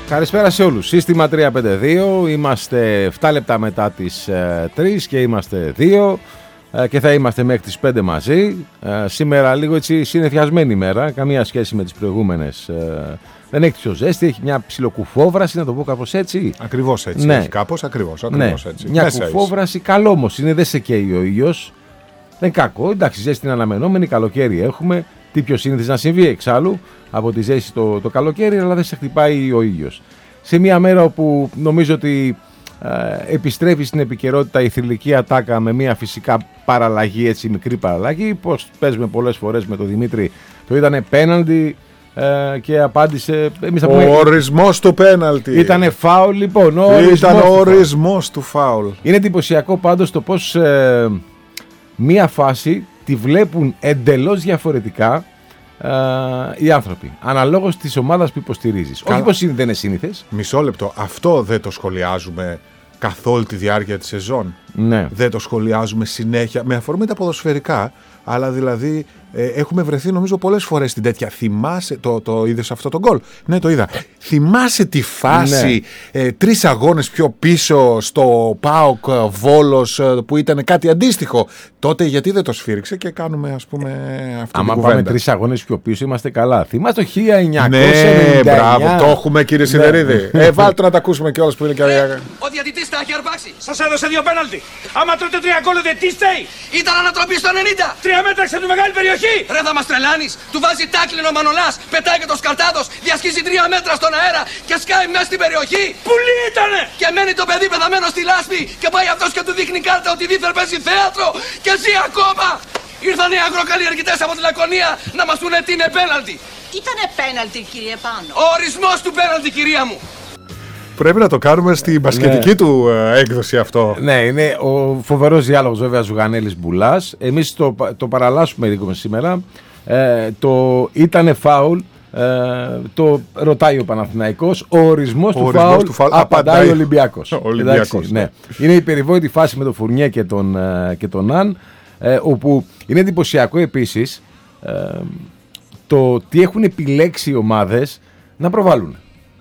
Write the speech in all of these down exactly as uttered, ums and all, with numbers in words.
Καλησπέρα σε όλους. Σύστημα τρία πέντε δύο. Είμαστε επτά λεπτά μετά τις ε, τρεις και είμαστε δύο ε, και θα είμαστε μέχρι τις πέντε μαζί. Ε, σήμερα λίγο έτσι συννεφιασμένη ημέρα. Καμία σχέση με τις προηγούμενες. Ε, δεν έχει τόσο ζέστη. Έχει μια ψιλοκουφόβραση, να το πω κάπως έτσι. Ακριβώς έτσι. Ναι. Έχει κάπως ακριβώς, ακριβώς ναι. έτσι. Μια Μέσα κουφόβραση. Καλό όμως είναι. Δεν σε καίει ο ήλιος. Δεν κακό. Εντάξει, ζέστη είναι αναμενόμενη. Καλοκαίρι έχουμε. Τι πιο σύνηθες να συμβεί εξάλλου από τη ζέστη το, το καλοκαίρι, αλλά δεν σε χτυπάει ο ήλιος. Σε μια μέρα όπου νομίζω ότι ε, επιστρέφει στην επικαιρότητα η θρυλική ατάκα με μια φυσικά παραλλαγή, έτσι μικρή παραλλαγή, πως παίζουμε πολλές φορές με τον Δημήτρη, το ήτανε πέναλτι ε, και απάντησε. Εμείς θα πούμε, ο ορισμός του πέναλτι. Ήτανε φάουλ λοιπόν. Ο Ήταν ο ορισμός του φάουλ. Είναι εντυπωσιακό πάντως το πως ε, μια φάση τη βλέπουν εντελώς διαφορετικά ε, οι άνθρωποι. Αναλόγως της ομάδας που υποστηρίζεις. Καλά. Όχι πως είναι, δεν είναι σύνηθες. Μισό λεπτό. Αυτό δεν το σχολιάζουμε καθ' όλη τη διάρκεια της σεζόν. Ναι. Δεν το σχολιάζουμε συνέχεια. Με αφορμή τα ποδοσφαιρικά. Αλλά δηλαδή ε, έχουμε βρεθεί νομίζω πολλές φορές στην τέτοια. Θυμάσαι. Το, το είδες αυτό το γκολ? Ναι, το είδα. Θυμάσαι τη φάση ναι. ε, τρεις αγώνες πιο πίσω στο ΠΑΟΚ Βόλος ε, που ήταν κάτι αντίστοιχο? Τότε γιατί δεν το σφύριξε και κάνουμε ας πούμε αυτή Άμα την πάμε κουβέντα. τρεις αγώνες πιο πίσω είμαστε καλά. Θυμάσαι το χίλια εννιακόσια ενενήντα εννιά. Ναι, μπράβο, το έχουμε κύριε Σιδερίδη. Ναι. Ε, βάλτε να τα ακούσουμε κιόλας που είναι και. Ο διαιτητής τα έχει αρπάξει. Σας έδωσε δύο πέναλτι. Άμα τρώτε τρία γκολ, δεν τι στέει. Ήταν ανατροπή στο ενενήντα. Τρία μέτρα του μεγάλη περιοχή. Ρε θα μας τρελάνεις. Του βάζει τάκλινο ο Μανολάς. Πετάει και το Σκαρτάδος. Διασχίζει τρία μέτρα στον αέρα και σκάει μέσα στην περιοχή. Πουλί ήτανε. Και μένει το παιδί πεθαμένο στη λάσπη. Και πάει αυτός και του δείχνει κάρτα ότι δίθεν παίζει θέατρο. Και ζει ακόμα. Ήρθαν οι αγροκαλλιεργητές από τη Λακωνία να μας πούνε τι είναι πέναλτι. Ήτανε πέναλτι, κύριε Πάνο. Ο ορισμός του πέναλτι, κυρία μου. Πρέπει να το κάνουμε στην μπασκετική Ναι. του ε, έκδοση αυτό. Ναι, είναι ο φοβερός διάλογος βέβαια Ζουγανέλης Μπουλάς. Εμείς το, το παραλλάσσουμε λίγο σήμερα. Ε, το ήτανε φάουλ. Ε, το ρωτάει ο Παναθηναϊκός. Ο ορισμός, Ο του, ορισμός φάουλ του φάουλ απαντάει απαντάει ο Ολυμπιακός. ο Ολυμπιακός, Εντάξει, ναι. ναι. Είναι η περιβόητη φάση με τον Φουρνιέ και τον, ε, και τον Ναν, ε, όπου είναι εντυπωσιακό επίσης ε, το τι έχουν επιλέξει οι ομάδες να προβάλλουν.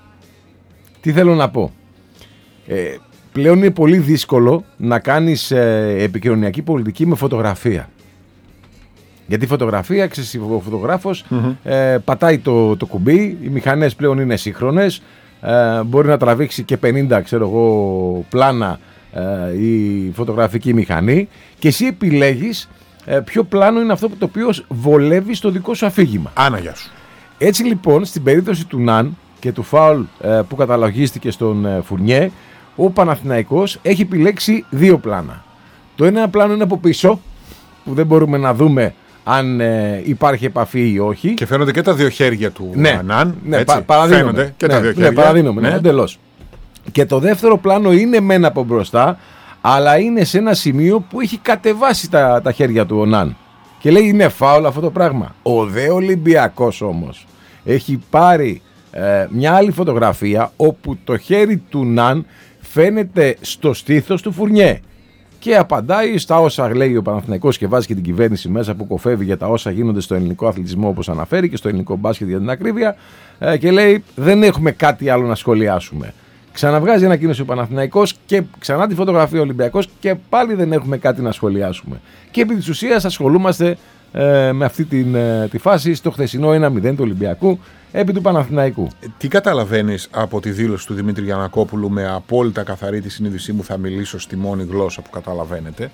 Τι θέλω να πω. Ε, πλέον είναι πολύ δύσκολο να κάνεις ε, επικοινωνιακή πολιτική με φωτογραφία. Γιατί η φωτογραφία, ξέρεις, ο φωτογράφος mm-hmm. ε, πατάει το, το κουμπί, οι μηχανές πλέον είναι σύγχρονες, ε, μπορεί να τραβήξει και πενήντα ξέρω εγώ, πλάνα ε, η φωτογραφική μηχανή και εσύ επιλέγεις ε, ποιο πλάνο είναι αυτό το οποίο βολεύει στο δικό σου αφήγημα. Άνα, γεια σου. Έτσι λοιπόν στην περίπτωση του Ναν και του φάουλ ε, που καταλογίστηκε στον ε, Φουρνιέ, ο Παναθηναϊκός έχει επιλέξει δύο πλάνα. Το ένα πλάνο είναι από πίσω που δεν μπορούμε να δούμε αν ε, υπάρχει επαφή ή όχι. Και φαίνονται και τα δύο χέρια του ναι, Ανάν. Ναι, έτσι, πα, παραδείγνωμε. Φαίνονται και ναι, τα δύο ναι, χέρια. παραδείγνωμε, ναι. ναι, εντελώς. Και το δεύτερο πλάνο είναι μεν από μπροστά, αλλά είναι σε ένα σημείο που έχει κατεβάσει τα, τα χέρια του ο Ναν. Και λέει είναι φάουλ αυτό το πράγμα. Ο δε Ολυμπιακός όμως έχει πάρει ε, μια άλλη φωτογραφία όπου το χέρι του Ναν φαίνεται στο στήθος του Φουρνιέ. Και απαντάει στα όσα λέει ο Παναθηναϊκός και βάζει και την κυβέρνηση μέσα που κοφεύει για τα όσα γίνονται στο ελληνικό αθλητισμό όπως αναφέρει και στο ελληνικό μπάσκετ για την ακρίβεια και λέει δεν έχουμε κάτι άλλο να σχολιάσουμε. Ξαναβγάζει ανακοίνωση ο Παναθηναϊκός και ξανά τη φωτογραφία ο Ολυμπιακός και πάλι δεν έχουμε κάτι να σχολιάσουμε. Και επί της ουσίας ασχολούμαστε ε, με αυτή την, ε, τη φάση στο χθεσινό ένα μηδέν του Ολυμπιακού επί του Παναθηναϊκού. Τι καταλαβαίνεις από τη δήλωση του Δημήτρη Γιαννακόπουλου με απόλυτα καθαρή τη συνείδησή μου θα μιλήσω στη μόνη γλώσσα που καταλαβαίνετε?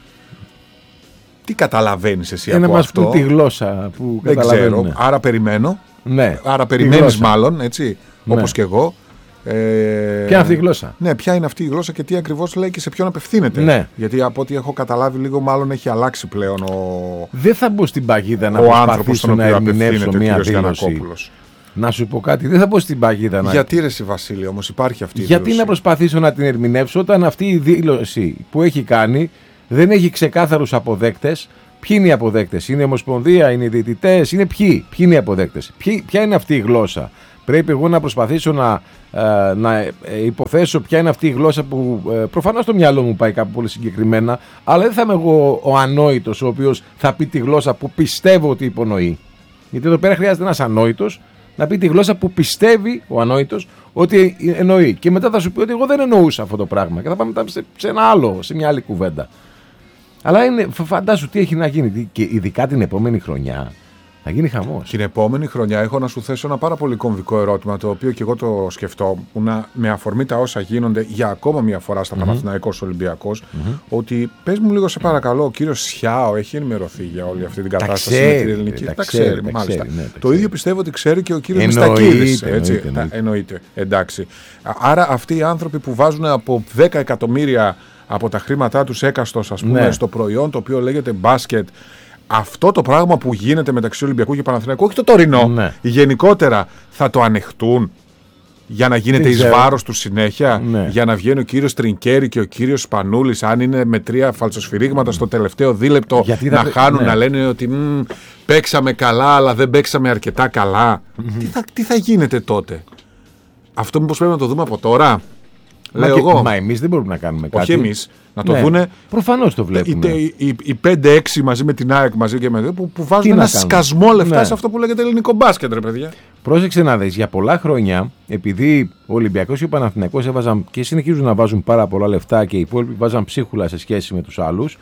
Τι καταλαβαίνεις εσύ ε, από να μας αυτό? πούν τη γλώσσα που δεν καταλαβαίνουν. ξέρω, άρα περιμένω. Ναι, άρα περιμένεις μάλλον, έτσι, ναι. όπως και εγώ. Ε, ποια είναι αυτή η γλώσσα? Ναι, ποια είναι αυτή η γλώσσα και τι ακριβώς λέει και σε ποιον απευθύνεται. Ναι. Γιατί από ό,τι έχω καταλάβει λίγο μάλλον έχει αλλάξει πλέον ο, δεν θα μπω στην παγίδα να ο άνθρωπος στον να οποίο ερμηνεύσω απευθύνεται μια ο κ. δήλωση. Γιαννακόπουλος. Να σου πω κάτι, δεν θα μπω στην παγίδα να... Γιατί ρε εσύ Βασίλη όμως υπάρχει αυτή η Γιατί δήλωση? να προσπαθήσω να την ερμηνεύσω όταν αυτή η δήλωση που έχει κάνει δεν έχει ξεκάθαρους αποδέκτες. Ποιοι είναι οι αποδέκτες? Είναι η Ομοσπονδία, είναι οι διαιτητές, είναι ποιοι? Ποιοι είναι οι αποδέκτες? Ποιοι, ποια είναι αυτή η γλώσσα? Πρέπει εγώ να προσπαθήσω να, ε, να υποθέσω ποια είναι αυτή η γλώσσα που ε, προφανώς το μυαλό μου πάει κάπου πολύ συγκεκριμένα, αλλά δεν θα είμαι εγώ ο ανόητος ο οποίος θα πει τη γλώσσα που πιστεύω ότι υπονοεί. Γιατί εδώ πέρα χρειάζεται ένας ανόητος να πει τη γλώσσα που πιστεύει ο ανόητος ότι εννοεί. Και μετά θα σου πει ότι εγώ δεν εννοούσα αυτό το πράγμα. Και θα πάμε σε, σε ένα άλλο, σε μια άλλη κουβέντα. Αλλά είναι, φαντάσου τι έχει να γίνει. Και ειδικά την επόμενη χρονιά θα γίνει χαμός. Την επόμενη χρονιά έχω να σου θέσω ένα πάρα πολύ κομβικό ερώτημα, το οποίο και εγώ το σκεφτόμουν με αφορμή τα όσα γίνονται για ακόμα μια φορά στα mm-hmm. Παναθηναϊκός Ολυμπιακός. Mm-hmm. Ότι πες μου λίγο, σε παρακαλώ, ο κύριος Σιάο έχει ενημερωθεί για όλη αυτή την κατάσταση ξέρει, με την ελληνική. Τα, τα ξέρει, ξέρει, τα μάλιστα. Ξέρει, ναι, τα το ξέρει. ίδιο πιστεύω ότι ξέρει και ο κύριος Εννοείται, Μιστακίδης. εννοείται, Έτσι. εννοείται. Εννοείται. Εντάξει. Άρα αυτοί οι άνθρωποι που βάζουν από δέκα εκατομμύρια από τα χρήματά τους έκαστος, ας πούμε, ναι. στο προϊόν το οποίο λέγεται μπάσκετ. Αυτό το πράγμα που γίνεται μεταξύ Ολυμπιακού και Παναθηναϊκού, όχι το τωρινό, ναι. γενικότερα θα το ανεχτούν για να γίνεται εις βάρος του συνέχεια, ναι. για να βγαίνει ο κύριος Τρινκέρι και ο κύριος Σπανούλης, αν είναι με τρία φαλτσοσφυρίγματα στο τελευταίο δίλεπτο, γιατί να θα... χάνουν, ναι. να λένε ότι μ, παίξαμε καλά αλλά δεν παίξαμε αρκετά καλά. Mm-hmm. Τι, θα, τι θα γίνεται τότε? Αυτό μήπως πρέπει να το δούμε από τώρα? Μα, Λέω και, εγώ. Μα εμείς δεν μπορούμε να κάνουμε κάτι. Όχι εμείς. Να το ναι. δούνε. Προφανώς το βλέπουμε. Οι, οι, οι πέντε έξι μαζί με την ΑΕΚ μαζί και με που, που βάζουν ένα σκασμό λεφτά ναι. σε αυτό που λέγεται ελληνικό μπάσκετ, ρε παιδιά. Πρόσεξε να δεις, για πολλά χρόνια, επειδή ο Ολυμπιακός και ο Παναθηναϊκός έβαζαν και συνεχίζουν να βάζουν πάρα πολλά λεφτά και οι υπόλοιποι βάζαν ψίχουλα σε σχέση με τους άλλους,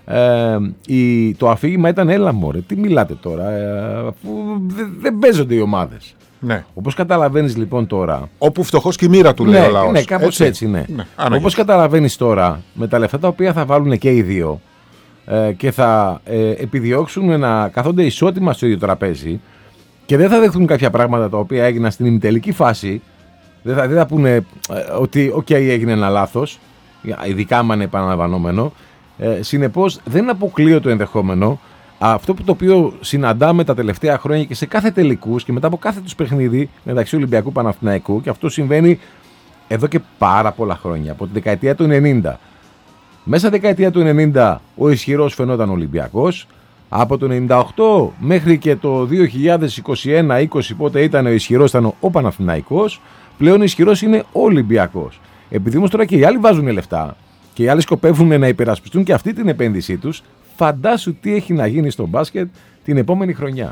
ε, η, το αφήγημα ήταν έλα μωρέ, τι μιλάτε τώρα, ε, αφού δεν δε παίζονται οι ομάδες. Ναι. Όπως καταλαβαίνεις λοιπόν τώρα. Όπου φτωχός και η μοίρα του, ναι, λέει ο λαός. Ναι, κάπως έτσι, έτσι ναι. ναι Όπως καταλαβαίνεις τώρα, με τα λεφτά τα οποία θα βάλουν και οι δύο ε, και θα ε, επιδιώξουν να καθόνται ισότιμα στο ίδιο τραπέζι και δεν θα δεχτούν κάποια πράγματα τα οποία έγιναν στην ημιτελική φάση. Δεν θα, δεν θα πούνε ε, ότι οκ, okay, έγινε ένα λάθος, ειδικά άμα είναι επαναλαμβανόμενο. Ε, συνεπώς δεν αποκλείω το ενδεχόμενο. Αυτό που το οποίο συναντάμε τα τελευταία χρόνια και σε κάθε τελικούς και μετά από κάθε τους παιχνίδι μεταξύ Ολυμπιακού Παναθηναϊκού, και αυτό συμβαίνει εδώ και πάρα πολλά χρόνια, από τη δεκαετία του ενενήντα. Μέσα στη δεκαετία του ενενήντα ο ισχυρός φαινόταν Ολυμπιακός, από το ενενήντα οκτώ μέχρι και το δύο χιλιάδες είκοσι ένα είκοσι πότε ήταν ο ισχυρός ήταν ο Παναθηναϊκός, πλέον ο ισχυρός είναι ο Ολυμπιακός. Επειδή όμως τώρα και οι άλλοι βάζουν λεφτά και οι άλλοι σκοπεύουν να υπερασπιστούν και αυτή την επένδυσή τους, φαντάσου τι έχει να γίνει στο μπάσκετ την επόμενη χρονιά.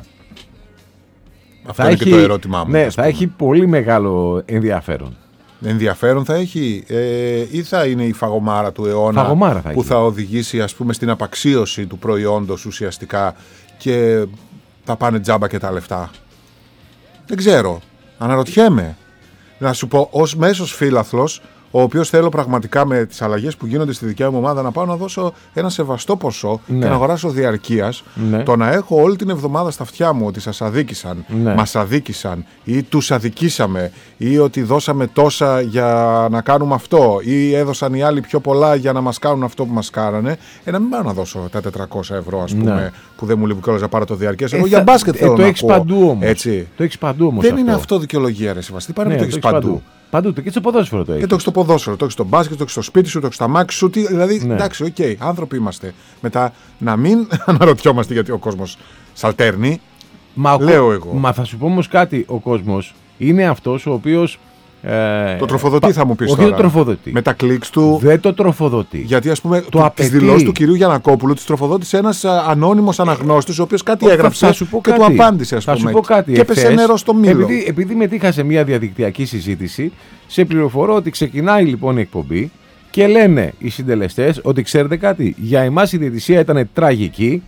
Αυτό θα είναι έχει, και το ερώτημά μου. Ναι, θα έχει πολύ μεγάλο ενδιαφέρον. Ενδιαφέρον θα έχει ε, ή θα είναι η φαγωμάρα του αιώνα φαγωμάρα θα που θα οδηγήσει, ας πούμε, στην απαξίωση του προϊόντος ουσιαστικά και θα πάνε τζάμπα και τα λεφτά? Δεν ξέρω. Αναρωτιέμαι. Να σου πω, ως μέσος φίλαθλος, ο οποίος θέλω πραγματικά με τις αλλαγές που γίνονται στη δικιά μου ομάδα να πάω να δώσω ένα σεβαστό ποσό ναι. και να αγοράσω διαρκείας, ναι. το να έχω όλη την εβδομάδα στα αυτιά μου ότι σας αδίκησαν, ναι. μας αδίκησαν ή τους αδικήσαμε ή ότι δώσαμε τόσα για να κάνουμε αυτό ή έδωσαν οι άλλοι πιο πολλά για να μας κάνουν αυτό που μας κάνανε, ε, να μην πάω να δώσω τα τετρακόσια ευρώ, ας πούμε, ναι. που δεν μου λείπει κιόλας να πάρω το διαρκές. Εγώ ε, για μπάσκετ ε, θέλω ε, το να έχεις πω. Παντού όμως. Έτσι. Το έχεις παντού όμως. Δεν αυτό. είναι αυτό δικαιολογία, ρε Σεβαστή. Πάρε ναι, το έχεις παντού. παντού. Παντού, και στο ποδόσφαιρο το έχει. Και το έχει στο ποδόσφαιρο, το έχει στο μπάσκετ, το έχει στο σπίτι σου, το έχει στα μάξι σου. Τι, δηλαδή, ναι. εντάξει, οκ, okay, άνθρωποι είμαστε. Μετά να μην αναρωτιόμαστε γιατί ο κόσμος σαλτέρνει. Μα λέω εγώ. Μα θα σου πω όμως κάτι, ο κόσμος είναι αυτός ο οποίος. Ε, το τροφοδοτεί, θα μου πεις όχι τώρα. Το τροφοδοτεί. Με τα κλικς του. Δεν το τροφοδοτεί. Γιατί, ας πούμε, το τις δηλώσεις του κυρίου Γιαννακόπουλου τις τροφοδότησε ένας ανώνυμος αναγνώστης, ο οποίος κάτι έγραψε και κάτι. του απάντησε, ας πούμε. Θα σου πω κάτι. Και έπεσε νερό στο μήλο. Επειδή, επειδή μετήχα σε μια διαδικτυακή συζήτηση, σε πληροφορώ ότι ξεκινάει λοιπόν η εκπομπή και λένε οι συντελεστές ότι ξέρετε κάτι, για εμάς η διαιτησία ήταν τραγική.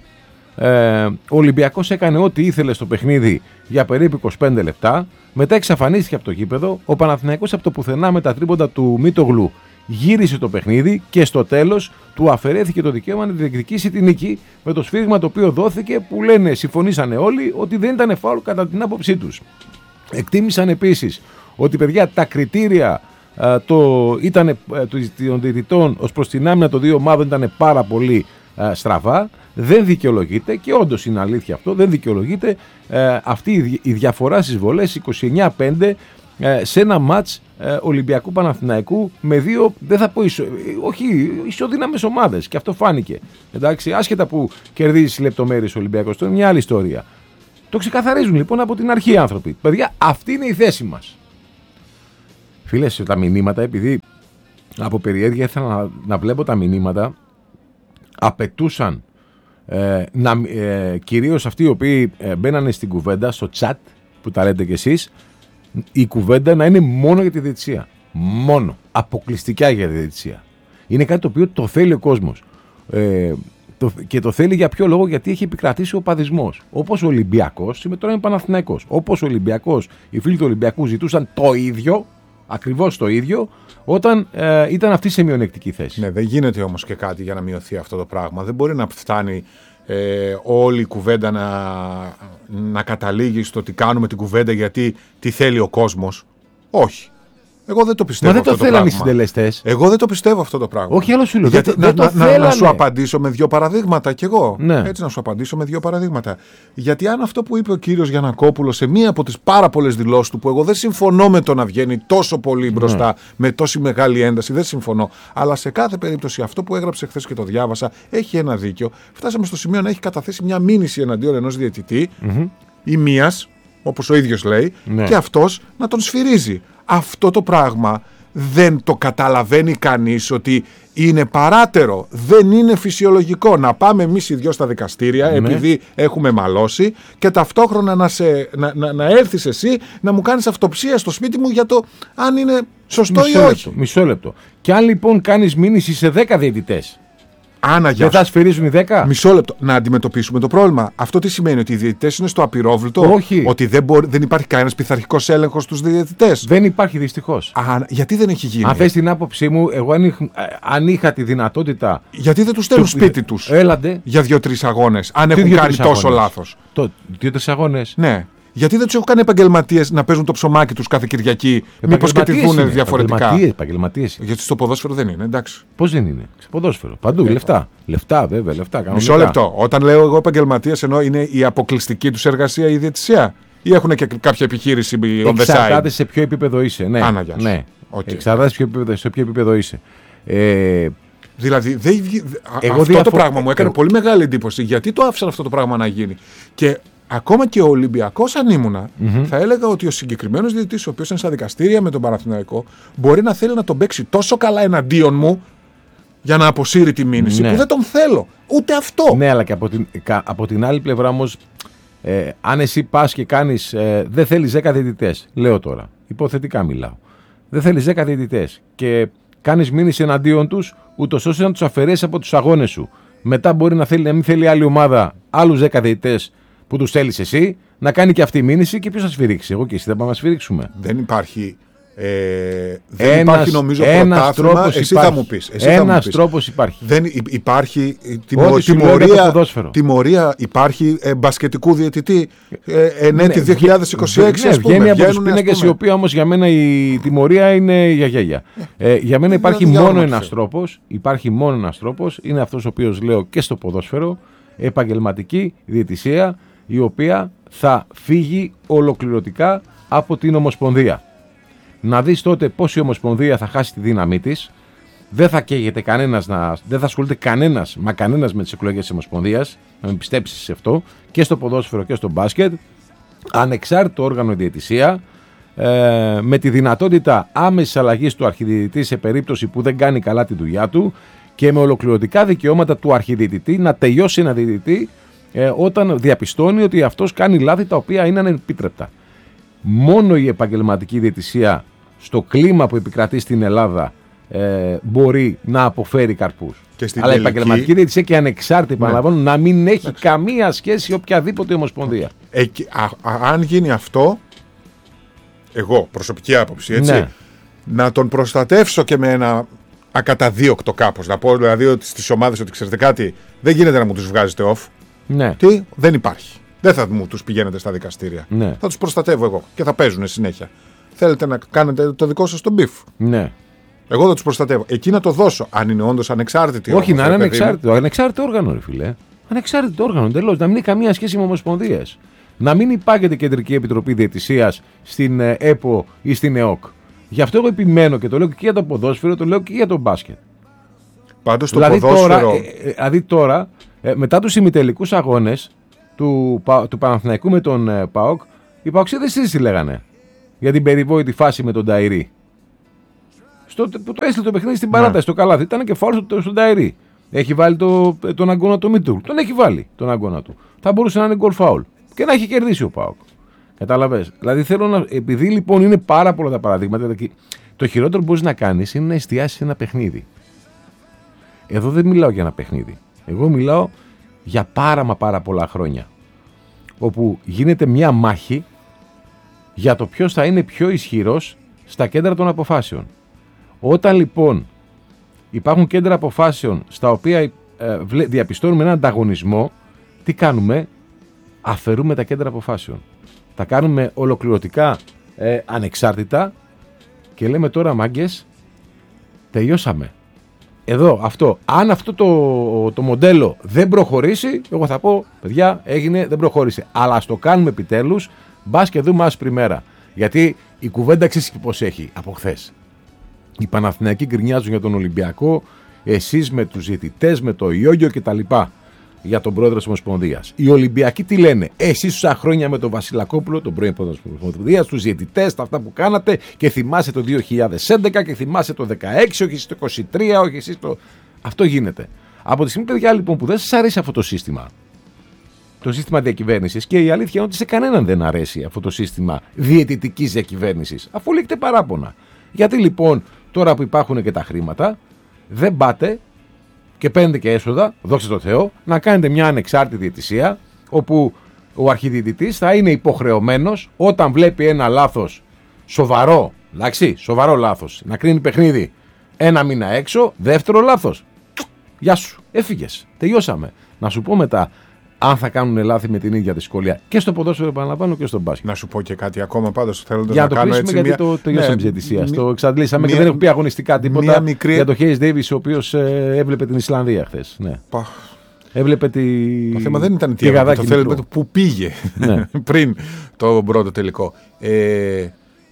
Ε, ο Ολυμπιακός έκανε ό,τι ήθελε στο παιχνίδι για περίπου είκοσι πέντε λεπτά. Μετά εξαφανίστηκε από το γήπεδο. Ο Παναθηναϊκός από το πουθενά με τα τρίποντα του Μίτογλου γύρισε το παιχνίδι και στο τέλος του αφαιρέθηκε το δικαίωμα να διεκδικήσει την νίκη με το σφύριγμα το οποίο δόθηκε, που λένε, συμφωνήσανε όλοι ότι δεν ήταν φάουλ κατά την άποψή τους. Εκτίμησαν επίσης ότι, παιδιά, τα κριτήρια ε, το, ήταν, ε, των διαιτητών ως προς την άμυνα των δύο ομάδων ήταν πάρα πολύ ε, στραβά. Δεν δικαιολογείται, και όντως είναι αλήθεια αυτό, δεν δικαιολογείται ε, αυτή η διαφορά στις βολές είκοσι εννιά πέντε ε, σε ένα μάτς ε, Ολυμπιακού Παναθηναϊκού με δύο, δεν θα πω ισο, όχι, ισοδύναμες ομάδες, και αυτό φάνηκε. Εντάξει, άσχετα που κερδίζει τις λεπτομέρειες ο Ολυμπιακός, αυτό είναι μια άλλη ιστορία. Το ξεκαθαρίζουν λοιπόν από την αρχή οι άνθρωποι. Παιδιά, αυτή είναι η θέση μας. Φίλε, τα μηνύματα, επειδή από περιέργεια ήθελα να, να βλέπω τα μηνύματα, απαιτούσαν Ε, να, ε, κυρίως αυτοί οι οποίοι ε, μπαίνανε στην κουβέντα στο chat που τα λέτε κι εσείς, η κουβέντα να είναι μόνο για τη διαιτησία. Μόνο. Αποκλειστικά για τη διαιτησία. Είναι κάτι το οποίο το θέλει ο κόσμος. Ε, το, και το θέλει για ποιο λόγο? Γιατί έχει επικρατήσει ο παδισμός. Όπως ο Ολυμπιακός, σήμερα τώρα είναι Παναθηναϊκός. Όπως ο Ολυμπιακός, οι φίλοι του Ολυμπιακού ζητούσαν το ίδιο, ακριβώς το ίδιο, όταν ε, ήταν αυτή σε μειονεκτική θέση. Ναι, δεν γίνεται όμως και κάτι για να μειωθεί αυτό το πράγμα. Δεν μπορεί να φτάνει ε, όλη η κουβέντα να, να καταλήγει στο ότι κάνουμε την κουβέντα γιατί τι θέλει ο κόσμος. Όχι. Εγώ δεν το πιστεύω. Μα δεν αυτό το θέλανε οι πράγμα. συντελεστές. Εγώ δεν το πιστεύω αυτό το πράγμα. Όχι, άλλο σου λέω. Γιατί, δεν, να, δεν το να, να, να σου θέλανε. απαντήσω με δύο παραδείγματα κι εγώ. Ναι. Έτσι να σου απαντήσω με δύο παραδείγματα. Γιατί αν αυτό που είπε ο κύριος Γιαννακόπουλος σε μία από τις πάρα πολλές δηλώσεις του, που εγώ δεν συμφωνώ με το να βγαίνει τόσο πολύ μπροστά, ναι, με τόση μεγάλη ένταση, δεν συμφωνώ. Αλλά σε κάθε περίπτωση αυτό που έγραψε χθες και το διάβασα έχει ένα δίκιο. Φτάσαμε στο σημείο να έχει καταθέσει μια μήνυση εναντίον ενός διαιτητή mm-hmm. ή μίας, όπως ο ίδιος λέει, ναι, και αυτός να τον σφυρίζει. Αυτό το πράγμα δεν το καταλαβαίνει κανείς ότι είναι παράτερο. Δεν είναι φυσιολογικό να πάμε εμείς οι δυο στα δικαστήρια, ναι, επειδή έχουμε μαλώσει, και ταυτόχρονα να, σε, να, να, να έρθεις εσύ να μου κάνεις αυτοψία στο σπίτι μου για το αν είναι σωστό μισό ή όχι. Λεπτό, μισό λεπτό. Και αν λοιπόν κάνεις μήνυση σε δέκα διαιτητές, Άνα, δεν θα σφυρίζουν οι δέκα. Μισό λεπτό. Να αντιμετωπίσουμε το πρόβλημα. Αυτό τι σημαίνει? Ότι οι διαιτητές είναι στο απειρόβλητο? Όχι. Ότι δεν, μπορεί, δεν υπάρχει κανένας πειθαρχικός έλεγχος στους διαιτητές? Δεν υπάρχει δυστυχώς. Α, γιατί δεν έχει γίνει? Αν θες την άποψή μου, εγώ αν είχα, αν είχα τη δυνατότητα. Γιατί δεν τους στέλνουν το... σπίτι τους? Έλαντε. Για δύο-τρεις αγώνες. Αν έχουν κάνει τόσο λάθος. Το... Δύο-τρεις αγώνες. Ναι. Γιατί δεν τους έχουν κάνει επαγγελματίες να παίζουν το ψωμάκι τους κάθε Κυριακή? Μήπως και τη δούνε διαφορετικά? Επαγγελματίες. Γιατί στο ποδόσφαιρο δεν είναι, εντάξει. Πώς δεν είναι? Στο ποδόσφαιρο. Παντού. Ε, λεφτά. Λεφτά, βέβαια, λεφτά. Μισό λεπτό. Όταν λέω εγώ επαγγελματίες, εννοώ είναι η αποκλειστική τους εργασία η διαιτησία? Ή έχουν και κάποια επιχείρηση on the side? Εξαρτάται σε ποιο επίπεδο είσαι. Ναι. Άνα, γεια σου. Ναι. Okay. Εξαρτάται σε ποιο επίπεδο, σε ποιο επίπεδο είσαι. Ε, Δηλαδή, δε, εγώ αυτό διαφο... το πράγμα μου έκανε εγώ... πολύ μεγάλη εντύπωση. Γιατί το άφησαν αυτό το πράγμα να γίνει? Και ακόμα και ο Ολυμπιακός, αν ήμουνα, mm-hmm. θα έλεγα ότι ο συγκεκριμένος διαιτητής, ο οποίος είναι στα δικαστήρια με τον Παναθηναϊκό, μπορεί να θέλει να τον παίξει τόσο καλά εναντίον μου για να αποσύρει τη μήνυση, ναι, που δεν τον θέλω. Ούτε αυτό. Ναι, αλλά και από την, από την άλλη πλευρά όμως, ε, αν εσύ πας και κάνεις, ε, δεν θέλεις δέκα διαιτητές, λέω τώρα, υποθετικά μιλάω, δεν θέλεις δέκα διαιτητές και κάνεις μήνυση εναντίον τους, ούτως ώστε να τους αφαιρέσεις από τους αγώνες σου. Μετά μπορεί να, θέλει, να μην θέλει άλλη ομάδα άλλους δέκα διαιτητές που τους θέλεις εσύ, να κάνει και αυτή η μήνυση, και ποιος θα σφυρίξει? Εγώ και εσύ δεν πάμε να σφυρίξουμε. Δεν υπάρχει. Ε, δεν ένας, υπάρχει νομίζω πρωτάθλημα. Εσύ υπάρχει. θα μου πεις. Ένας τρόπος υπάρχει. Δεν υπάρχει τιμω, τιμωρία, τιμωρία υπάρχει ε, μπασκετικού διαιτητή ε, εν έτη δύο χιλιάδες είκοσι έξι. Ναι, ας πούμε, βγαίνει από τους πίνακες, η οποία όμως για μένα η τιμωρία είναι για γέλια. Ε, για μένα υπάρχει μόνο ένας τρόπος. Υπάρχει μόνο ένας τρόπος. Είναι αυτός ο οποίος λέω και στο ποδόσφαιρο. Επαγγελματική διαιτησία, η οποία θα φύγει ολοκληρωτικά από την Ομοσπονδία. Να δεις τότε πώς η Ομοσπονδία θα χάσει τη δύναμή της. Δεν θα καίγεται κανένας, να, δεν θα ασχολείται κανένας, μα κανένας με τις εκλογές της Ομοσπονδίας. Να μην πιστέψεις σε αυτό. Και στο ποδόσφαιρο και στο μπάσκετ. Ανεξάρτητο όργανο διαιτησία. Ε, με τη δυνατότητα άμεσης αλλαγής του αρχιδιαιτητή σε περίπτωση που δεν κάνει καλά τη δουλειά του. Και με ολοκληρωτικά δικαιώματα του αρχιδιαιτητή να τελειώσει ένα διαιτητή ε, όταν διαπιστώνει ότι αυτός κάνει λάθη τα οποία είναι ανεπίτρεπτα. Μόνο η επαγγελματική διαιτησία στο κλίμα που επικρατεί στην Ελλάδα ε, μπορεί να αποφέρει καρπούς. Αλλά η επαγγελματική διαιτησία και ανεξάρτητη, ναι, επαναλαμβάνω, να μην έχει Άξι. καμία σχέση οποιαδήποτε ομοσπονδία. Ε, α, α, αν γίνει αυτό, εγώ προσωπική άποψη, έτσι, ναι, να τον προστατεύσω και με ένα ακαταδίωκτο κάπως. Να πω δηλαδή ότι στις ομάδες ότι ξέρετε κάτι, δεν γίνεται να μου τους βγάζετε off. Ναι. Τι, δεν υπάρχει. Δεν θα μου τους πηγαίνετε στα δικαστήρια. Ναι. Θα τους προστατεύω εγώ και θα παίζουν συνέχεια. Θέλετε να κάνετε το δικό σας τον μπιφ. Ναι. Εγώ θα τους προστατεύω. Εκεί να το δώσω. Αν είναι όντως ανεξάρτητη. Όχι, να είναι ανεξάρτητο. Ανεξάρτητο όργανο, ρε φίλε. Ανεξάρτητο όργανο, εντελώς. Να μην έχει καμία σχέση με ομοσπονδίες. Να μην υπάγεται Κεντρική Επιτροπή Διαιτησίας στην ΕΠΟ ή στην ΕΟΚ. Γι' αυτό εγώ επιμένω και το λέω και για το ποδόσφαιρο, το λέω και για το μπάσκετ. Πάντως το δηλαδή ποδόσφαιρο. Τώρα, ε, δηλαδή τώρα, ε, μετά τους ημιτελικούς αγώνες του, του Παναθηναϊκού με τον ε, ΠΑΟΚ, οι ΠΑΟΚσίδες τι λέγανε για την περιβόητη φάση με τον Νταϊρή. Στο, που το έστειλε το παιχνίδι στην παράταση, ναι, στο καλάθι. Ήταν και φάουλ στον στο Νταϊρή. Έχει βάλει το, τον αγκώνα του Μίτουλ. Τον έχει βάλει τον αγκώνα του. Θα μπορούσε να είναι γκολ φάουλ και να έχει κερδίσει ο ΠΑΟΚ. Κατάλαβες. Δηλαδή θέλω να. Επειδή λοιπόν είναι πάρα πολλά τα παραδείγματα, δηλαδή, το χειρότερο που μπορείς να κάνεις είναι να εστιάσεις ένα παιχνίδι. Εδώ δεν μιλάω για ένα παιχνίδι. Εγώ μιλάω για πάρα μα πάρα πολλά χρόνια. Όπου γίνεται μια μάχη για το ποιος θα είναι πιο ισχυρός στα κέντρα των αποφάσεων. Όταν λοιπόν υπάρχουν κέντρα αποφάσεων στα οποία ε, διαπιστώνουμε έναν ανταγωνισμό, τι κάνουμε? Αφαιρούμε τα κέντρα αποφάσεων. Τα κάνουμε ολοκληρωτικά ε, ανεξάρτητα και λέμε τώρα, μάγκες, τελειώσαμε. Εδώ αυτό, αν αυτό το, το μοντέλο δεν προχωρήσει, εγώ θα πω, παιδιά, έγινε, δεν προχώρησε. Αλλά ας το κάνουμε επιτέλους, μπας και δούμε άσπρη μέρα. Γιατί η κουβέντα ξέρεις πώς έχει από χθες. Οι Παναθηναϊκοί γκρινιάζουν για τον Ολυμπιακό, εσείς με τους διαιτητές, με το Ιόγιο κτλ. Για τον πρόεδρο της Ομοσπονδίας. Οι Ολυμπιακοί τι λένε? Εσείς τόσα χρόνια με τον Βασιλακόπουλο, τον πρώην πρόεδρο της Ομοσπονδίας, τους διαιτητές, τα αυτά που κάνατε και θυμάσαι το δύο χιλιάδες έντεκα και θυμάσαι το δεκαέξι, όχι εσείς το είκοσι τρία, όχι εσείς το. Αυτό γίνεται. Από τη στιγμή, παιδιά, λοιπόν, που δεν σας αρέσει αυτό το σύστημα, το σύστημα διακυβέρνησης, και η αλήθεια είναι ότι σε κανέναν δεν αρέσει αυτό το σύστημα διαιτητικής διακυβέρνησης, αφού λέγεται παράπονα. Γιατί λοιπόν τώρα που υπάρχουν και τα χρήματα, δεν πάτε και παίρνετε και έσοδα, δόξα τω Θεώ, να κάνετε μια ανεξάρτητη διαιτησία, όπου ο αρχιδιαιτητής θα είναι υποχρεωμένος όταν βλέπει ένα λάθος σοβαρό, εντάξει, σοβαρό λάθος, να κρίνει παιχνίδι ένα μήνα έξω, δεύτερο λάθος. Γεια σου, έφυγες, τελειώσαμε. Να σου πω μετά αν θα κάνουν λάθη με την ίδια δυσκολία και στο ποδόσφαιρο, επαναλαμβάνω, και στο μπάσκετ. Να σου πω και κάτι ακόμα, πάντως θέλω για να το κάνω κλείσουμε, έτσι. Γιατί μια... το τελειώσαμε τη ναι, διαιτησία. μη... Το εξαντλήσαμε μια... και δεν έχω πει αγωνιστικά τίποτα μικρή... για το Hayes Davis, ο οποίος ε, έβλεπε την Ισλανδία χθες. Ναι. Πα... Έβλεπε τη. Το θέμα δεν ήταν τι έβλεπε, το θέμα το που πήγε ναι. πριν το πρώτο τελικό. Ε,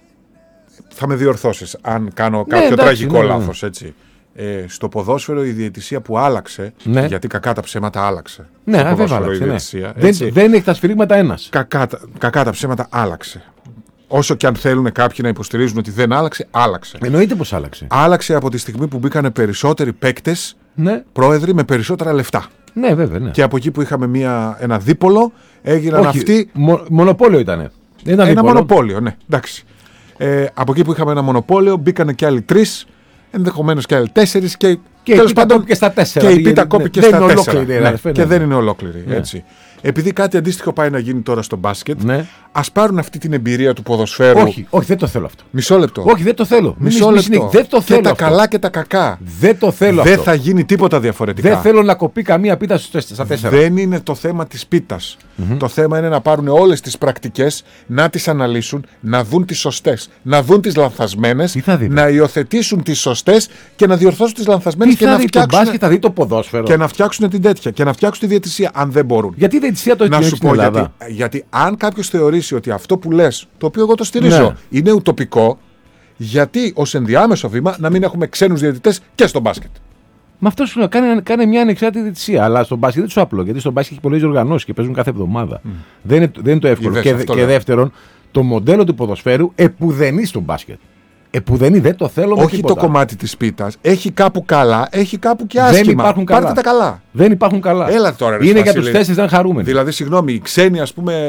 θα με διορθώσεις αν κάνω κάποιο ναι, εντάξει, τραγικό ναι, ναι. λάθος, έτσι. Ε, στο ποδόσφαιρο η διαιτησία που άλλαξε, ναι. γιατί κακά τα ψέματα άλλαξε. Ναι, στο βέβαια άλλαξε. Ναι. Δεν, δεν έχει τα σφυρίγματα ένας. Κακά, κακά τα ψέματα άλλαξε. Όσο και αν θέλουν κάποιοι να υποστηρίζουν ότι δεν άλλαξε, άλλαξε. Εννοείται πως άλλαξε. Άλλαξε από τη στιγμή που μπήκανε περισσότεροι παίκτες, ναι. πρόεδροι με περισσότερα λεφτά. Ναι, βέβαια. Ναι. Και από εκεί που είχαμε μια, ένα δίπολο, έγιναν Όχι, αυτοί. Μο, μονοπόλιο ήτανε. Ένα δίπολο. μονοπόλιο, ναι, εντάξει. Ε, από εκεί που είχαμε ένα μονοπόλιο, μπήκανε και άλλοι τρεις, ενδεχομένως και άλλοι τέσσερις και, και τέλος πάντων και στα τέσσερα. Και η πίτα κόπηκε στα τέσσερα. Ναι, ναι, και δεν είναι ολόκληρη. Ναι. Έτσι. Επειδή κάτι αντίστοιχο πάει να γίνει τώρα στο μπάσκετ, ναι. ας πάρουν αυτή την εμπειρία του ποδοσφαίρου. Όχι, όχι, δεν το θέλω αυτό. Μισό λεπτό. Όχι, δεν το θέλω. Μισό μη, λεπτό. Μη, δεν το θέλω. Και αυτό. τα καλά και τα κακά. Δεν το θέλω δεν αυτό. θα γίνει τίποτα διαφορετικά. Δεν θέλω να κοπεί καμία πίτα στα τέσσερα. Δεν είναι το θέμα της πίτας. Mm-hmm. Το θέμα είναι να πάρουν όλες τις πρακτικές, να τις αναλύσουν, να δουν τις σωστές, να δουν τις λανθασμένες, να υιοθετήσουν τις σωστές και να διορθώσουν τις λανθασμένες και να φτιάξουν. Το μπάσκετ θα δει το ποδόσφαιρο. Και να φτιάξουν την τέτοια και να φτιάξουν τη διαιτησία, αν δεν μπορούν. Γιατί η διαιτησία το έχει στην Ελλάδα. Γιατί, γιατί αν κάποιος θεωρήσει ότι αυτό που λες, το οποίο εγώ το στηρίζω, ναι. είναι ουτοπικό, γιατί ως ενδιάμεσο βήμα να μην έχουμε ξένους διαιτητές και στο μπάσκετ. Μα αυτό σου λέω, κάνε, κάνε μια ανεξάρτητη διαιτησία. Αλλά στο μπάσκετ δεν του απλό, γιατί στο μπάσκετ έχει πολλές οργανώσεις και παίζουν κάθε εβδομάδα. Mm. Δεν, είναι, δεν είναι το εύκολο. Και, και δεύτερον, το μοντέλο του ποδοσφαίρου επουδενεί στο μπάσκετ. Επουδενεί, δεν το θέλω με Όχι τίποτα. Το κομμάτι της πίτας. Έχει κάπου καλά, έχει κάπου και άσχημα. Δεν υπάρχουν καλά. Πάρτε τα καλά. Δεν υπάρχουν καλά. Έλα τώρα, ρε, είναι Βασίλη. Για τους τέσσερις να είναι χαρούμενοι. Δηλαδή, συγγνώμη, οι ξένοι, ας πούμε,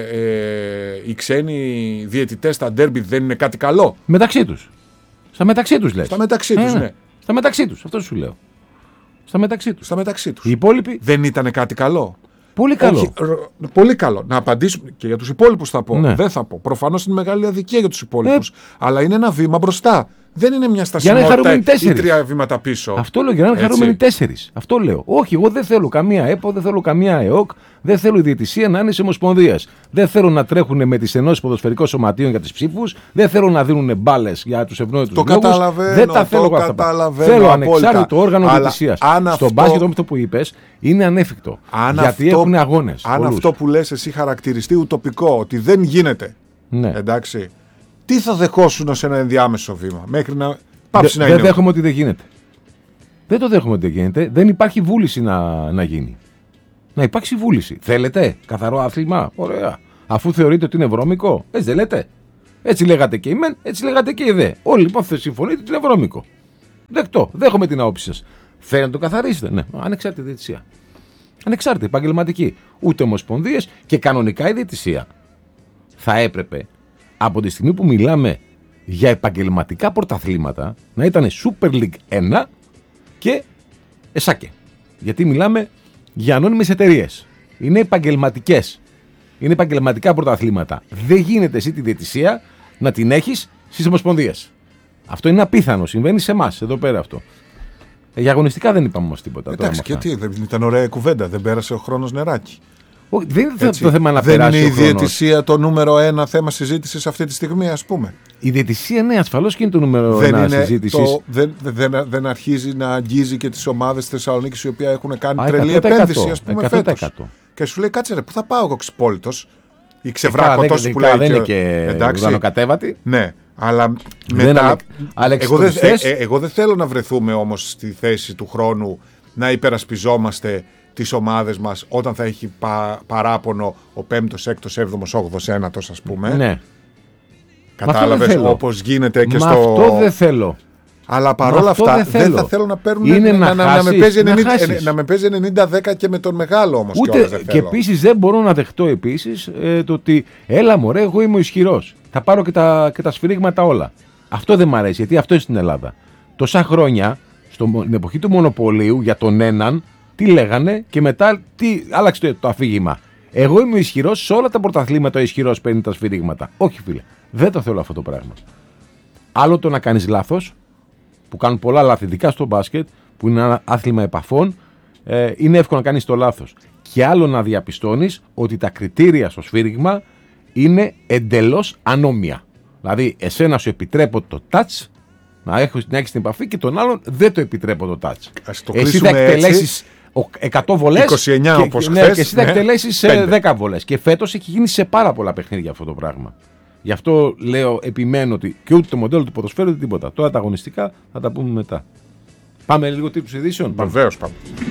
ε, οι ξένοι διαιτητές στα ντέρμπι δεν είναι κάτι καλό. Μεταξύ τους. Στα μεταξύ τους λες. Στα μεταξύ τους, ε, ναι. Στα μεταξύ τους, αυτό σου λέω. Στα μεταξύ τους. Στα μεταξύ τους. Οι υπόλοιποι. Δεν ήταν κάτι καλό. Πολύ καλό. Όχι, ρ, πολύ καλό. Να απαντήσουμε και για τους υπόλοιπους θα πω. Ναι. Δεν θα πω. Προφανώς είναι μεγάλη αδικία για τους υπόλοιπους. Ε, αλλά είναι ένα βήμα μπροστά. Δεν είναι μια στασιμότητα ή τρία βήματα πίσω. Αυτό λέω, για να είναι χαρούμενοι τέσσερις. Αυτό λέω. Όχι, εγώ δεν θέλω καμία ΕΠΟ, δεν θέλω καμία ΕΟΚ, δεν θέλω η διαιτησία να είναι σε ομοσπονδίες. Δεν θέλω να τρέχουν με τις ενώσεις ποδοσφαιρικών σωματείων για τις ψήφους, δεν θέλω να δίνουν μπάλες για τους ευνόητους λόγους. Το καταλαβαίνω. Δεν τα θέλω το αυτά. Καταλαβαίνω, θέλω απόλυτα. ανεξάρτητο όργανο διαιτησίας. Αυτό... Στον μπάσκετ αυτό που είπες είναι ανέφικτο. Αν γιατί αυτό... έχουν αγώνες. Αν πολλούς. αυτό που λες εσύ χαρακτηριστεί ουτοπικό, ότι δεν γίνεται. Ναι. Εντάξει. Τι θα δεχόσουν ως ένα ενδιάμεσο βήμα μέχρι να. Δεν δε δέχομαι ότι δεν γίνεται. Δεν το δέχομαι ότι δεν γίνεται. Δεν υπάρχει βούληση να, να γίνει. Να υπάρξει βούληση. Θέλετε καθαρό άθλημα. Ωραία. Αφού θεωρείτε ότι είναι βρώμικο. Έτσι δεν λέτε. Έτσι λέγατε και οι μεν, έτσι λέγατε και οι δε. Όλοι λοιπόν συμφωνείτε ότι είναι βρώμικο. Δεκτό. Δέχομαι την άποψη σας. Θέλετε να το καθαρίσετε. Ναι. Ανεξάρτητη διαιτησία. Ανεξάρτητη, επαγγελματική. Ούτε ομοσπονδίες και κανονικά η διαιτησία. θα έπρεπε από τη στιγμή που μιλάμε για επαγγελματικά πρωταθλήματα να ήταν Super League ένα και ΕΣΑΚΕ. Γιατί μιλάμε για ανώνυμες εταιρείες. Είναι επαγγελματικές. Είναι επαγγελματικά πρωταθλήματα. Δεν γίνεται εσύ τη διαιτησία να την έχεις στις ομοσπονδίες. Αυτό είναι απίθανο. Συμβαίνει σε εμάς εδώ πέρα αυτό. Για αγωνιστικά δεν είπαμε όμως τίποτα. Εντάξει, και τι, ήταν ωραία η κουβέντα. Δεν πέρασε ο χρόνος νεράκι. Ο, δεν είναι το θέμα να δεν περάσει. Είναι ο η χρόνος. διαιτησία το νούμερο ένα θέμα συζήτησης αυτή τη στιγμή, ας πούμε. Η διαιτησία, ναι, ασφαλώς και είναι το νούμερο δεν ένα είναι συζήτησης. Το, δεν, δεν, δεν αρχίζει να αγγίζει και τις ομάδες της Θεσσαλονίκης οι οποίοι έχουν κάνει Α, τρελή εκατό τοις εκατό, επένδυση, ας πούμε, εκατό τοις εκατό. φέτος. Και σου λέει, κάτσε ρε, πού θα πάω εγώ ξυπόλυτος ή ξεβράκωτος που λέει. Δεν είναι και ουδανοκατέβατη. Ναι, αλλά δεν μετά. Ale... Εγώ δεν ε, ε, εγώ δεν θέλω να βρεθούμε όμως στη θέση του χρόνου να υπερασπιζόμαστε τις ομάδες μας όταν θα έχει πα, παράπονο ο πέμπτος, έκτος, έβδομος, όγδοος, ένατος, ας πούμε. Ναι. Κατάλαβες, όπως γίνεται και Μα στο. Αυτό δεν θέλω. Αλλά παρόλα αυτά δεν, δεν θα θέλω να παίρνουν. Είναι να, να, να, χάσεις, να, με παίζει να, ενενήντα, να με παίζει ενενήντα δέκα και με τον μεγάλο όμως. Ούτε, δεν και επίσης δεν μπορώ να δεχτώ επίσης ε, το ότι έλα μωρέ, εγώ είμαι ο ισχυρός. Θα πάρω και τα, και τα σφυρίγματα όλα. Αυτό δεν μ' αρέσει, γιατί αυτό είναι στην Ελλάδα. Τόσα χρόνια, στην εποχή του μονοπωλίου, για τον έναν, τι λέγανε και μετά τι άλλαξε το, το αφήγημα. Εγώ είμαι ο ισχυρός, σε όλα τα πρωταθλήματα ο ισχυρός παίρνει τα σφυρίγματα. Όχι φίλε, δεν το θέλω αυτό το πράγμα. Άλλο το να κάνεις λάθος, που κάνουν πολλά λάθη, ειδικά στο μπάσκετ, που είναι ένα άθλημα επαφών, ε, είναι εύκολο να κάνεις το λάθος. Και άλλο να διαπιστώνεις ότι τα κριτήρια στο σφύριγμα είναι εντελώς ανώμια. Δηλαδή, εσένα σου επιτρέπω το touch, να έχεις, να έχεις την επαφή, και τον άλλον δεν το επιτρέπω το touch. Ας το εσύ θα εκτελέσεις εκατό βολές είκοσι εννιά και, όπως ναι, χθες, και εσύ θα ναι, εκτελέσεις δέκα βολές. Και φέτος έχει γίνει σε πάρα πολλά παιχνίδια αυτό το πράγμα. Γι' αυτό λέω, επιμένω ότι και ούτε το μοντέλο του ποδοσφαίρου ούτε τίποτα. Τώρα τα αγωνιστικά θα τα πούμε μετά. Πάμε λίγο τύπους ειδήσεων. Βεβαίως πάμε.